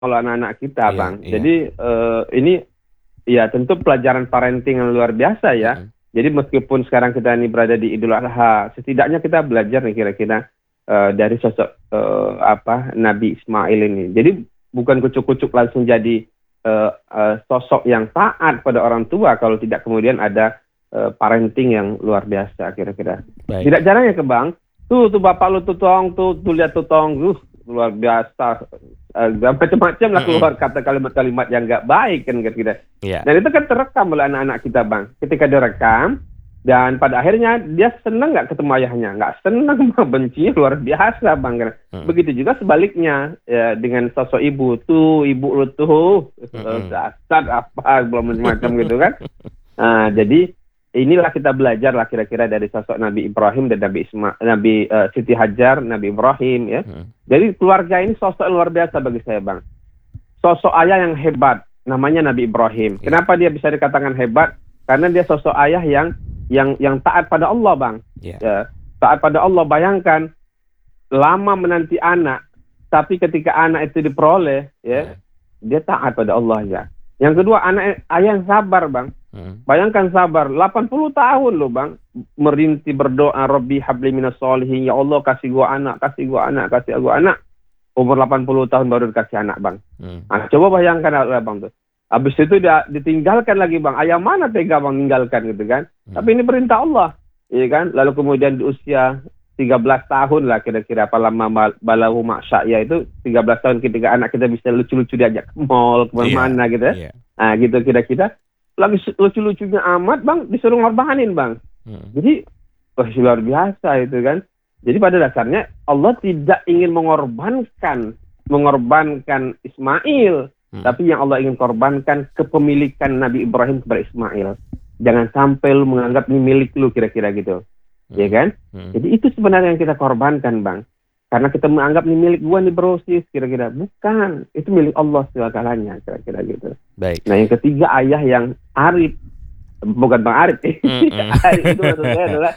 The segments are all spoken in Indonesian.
kalau anak-anak kita, Iya, Bang. iya. Jadi ini ya tentu pelajaran parenting yang luar biasa ya. Mm-mm. Jadi meskipun sekarang kita ini berada di Idul Adha, setidaknya kita belajar nih kira-kira dari sosok Nabi Ismail ini. Jadi bukan kucuk-kucuk langsung jadi sosok yang taat pada orang tua kalau tidak kemudian ada parenting yang luar biasa kira-kira. Baik. Tidak jarang ya ke Bang, tuh bapak lu tuh tong, tuh lihat tuh tong, luar biasa, macam-macam lah keluar kata kalimat-kalimat yang nggak baik kan kira-kira. Iya. Dan itu kan terekam oleh anak-anak kita, Bang. Ketika direkam dan pada akhirnya dia senang nggak ketemu ayahnya, nggak senang, benci luar biasa, Bang. Begitu juga sebaliknya ya, dengan sosok ibu tuh, ibu lu tuh dasar apa belum macam gitu kan. Nah, jadi inilah kita belajar lah kira-kira dari sosok Nabi Ibrahim dan Nabi Siti Hajar, Nabi Ibrahim ya. Jadi keluarga ini sosok luar biasa bagi saya, Bang. Sosok ayah yang hebat, namanya Nabi Ibrahim. Kenapa dia bisa dikatakan hebat? Karena dia sosok ayah yang taat pada Allah, Bang. Ya, taat pada Allah. Bayangkan lama menanti anak, tapi ketika anak itu diperoleh, ya, dia taat pada Allah ya. Yang kedua, ayah yang sabar, Bang. Bayangkan sabar, 80 tahun loh, Bang, merintih berdoa, Rabbi habli minas solihin, ya Allah kasih gua anak, kasih gua anak. Umur 80 tahun baru dikasih anak, Bang. Nah, coba bayangkan, Bang, tuh. Habis itu dia ditinggalkan lagi, Bang. Ayah mana tega, Bang, meninggalkan gitu kan. Tapi ini perintah Allah, iya kan. Lalu kemudian di usia 13 tahun lah kira-kira, apa lama balahu maksa'ya itu 13 tahun ketika anak kita bisa lucu-lucu diajak ke mall, kemana-mana gitu ya. Nah gitu kira-kira. Lagi lucu-lucunya amat, Bang, disuruh ngorbanin, Bang. Jadi luar biasa itu kan. Jadi pada dasarnya Allah tidak ingin mengorbankan Ismail, tapi yang Allah ingin korbankan kepemilikan Nabi Ibrahim kepada Ismail. Jangan sampai lu menganggap ini milik lu kira-kira gitu. Ya kan? Jadi itu sebenarnya yang kita korbankan, Bang. Karena kita menganggap ini milik gua nih brosis kira-kira. Bukan, itu milik Allah segala-galanya kira-kira gitu. Baik. Nah, yang ketiga ayah yang arif. Bukan Bang Arif. Arif itu maksudnya adalah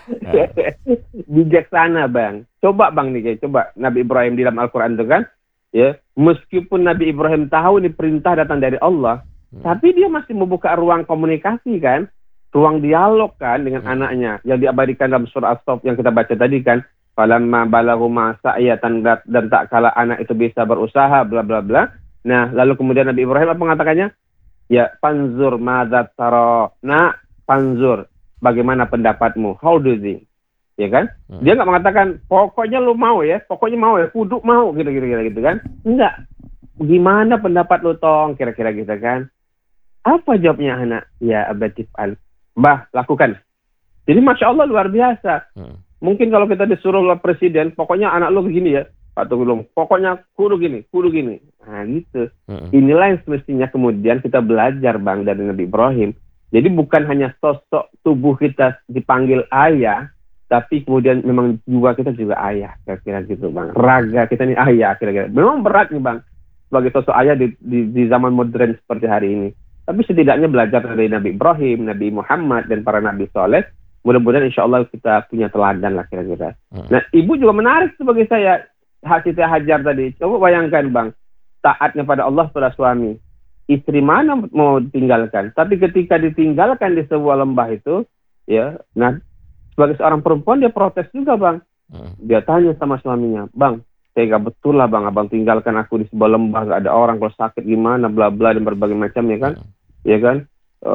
bijaksana, Bang. Coba Bang nih, coba Nabi Ibrahim di dalam Al-Qur'an itu kan, ya, meskipun Nabi Ibrahim tahu ini perintah datang dari Allah, tapi dia masih membuka ruang komunikasi kan, ruang dialog kan dengan anaknya yang diabadikan dalam surah As-Saff yang kita baca tadi kan. Falamma balaghu ma'sa'iyatan, dan tak kala anak itu bisa berusaha bla bla bla. Nah, lalu kemudian Nabi Ibrahim apa mengatakannya? Ya, panzur madzat tara. Nah, panzur, bagaimana pendapatmu? How do you think? Ya kan? Dia enggak mengatakan pokoknya lu mau ya, kudu mau kira-kira gitu kan? Enggak. Gimana pendapat lu tong kira-kira gitu kan? Apa jawabnya anak? Ya abatif al. Mbah, lakukan. Jadi Masya Allah luar biasa. Mungkin kalau kita disuruh oleh presiden, pokoknya anak lu begini ya, Pak Tugulung, pokoknya kudu gini. Nah gitu. Inilah yang semestinya kemudian kita belajar, Bang, dari Nabi Ibrahim. Jadi bukan hanya sosok tubuh kita dipanggil ayah, tapi kemudian memang jiwa kita juga ayah, kira-kira gitu, Bang. Raga kita ini ayah, kira-kira. Memang berat nih, Bang, sebagai sosok ayah di zaman modern seperti hari ini. Tapi setidaknya belajar dari Nabi Ibrahim, Nabi Muhammad, dan para Nabi Soleh. Mudah-mudahan insya Allah kita punya teladan lah kira-kira. Nah, ibu juga menarik sebagai saya, Siti Hajar tadi. Coba bayangkan, Bang, taatnya pada Allah pada suami. Istri mana mau ditinggalkan? Tapi ketika ditinggalkan di sebuah lembah itu, ya, nah, sebagai seorang perempuan dia protes juga, Bang. Dia tanya sama suaminya, Bang, tega betul lah, Bang, abang tinggalkan aku di sebuah lembah, gak ada orang, kalau sakit gimana, bla bla, dan berbagai macam, ya kan? Ya kan?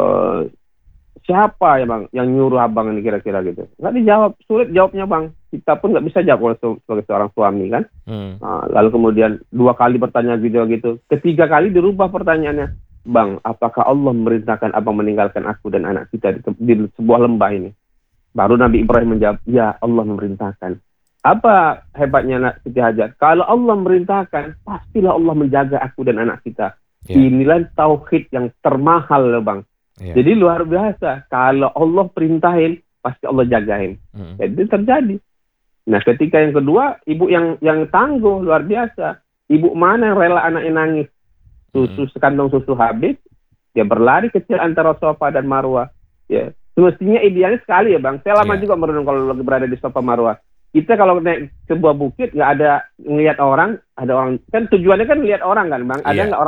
Siapa ya, Bang, yang nyuruh abang ini kira-kira gitu? Nggak dijawab, sulit jawabnya, Bang. Kita pun nggak bisa jawab sebagai seorang suami kan. Nah, lalu kemudian 2 kali bertanya gitu. Ketiga kali dirubah pertanyaannya, Bang, apakah Allah memerintahkan abang meninggalkan aku dan anak kita di sebuah lembah ini? Baru Nabi Ibrahim menjawab, ya Allah memerintahkan. Apa hebatnya Siti Hajar? Kalau Allah memerintahkan, pastilah Allah menjaga aku dan anak kita. Inilah tauhid yang termahal, Bang. Jadi luar biasa. Kalau Allah perintahin, pasti Allah jagain. Jadi terjadi. Nah, ketika yang kedua, ibu yang tangguh, luar biasa. Ibu mana yang rela anaknya nangis? Sekantong susu habis, dia berlari kecil antara Safa dan Marwah. Ya, semestinya idealnya sekali ya, Bang. Saya lama juga merenung kalau lagi berada di Safa Marwah. kita kalau naik sebuah bukit nggak ada ngelihat orang, ada orang kan tujuannya kan lihat orang kan bang, ada Iya. nggak